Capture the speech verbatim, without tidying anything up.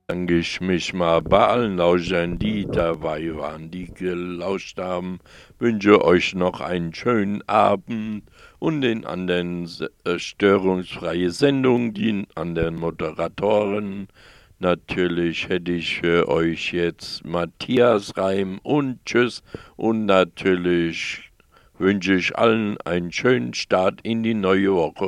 bedanke ich mich mal bei allen Lauschern, die dabei waren, die gelauscht haben. Wünsche euch noch einen schönen Abend und den anderen äh, störungsfreie Sendung, den anderen Moderatoren. Natürlich hätte ich für euch jetzt Matthias Reim und Tschüss und natürlich wünsche ich allen einen schönen Start in die neue Woche.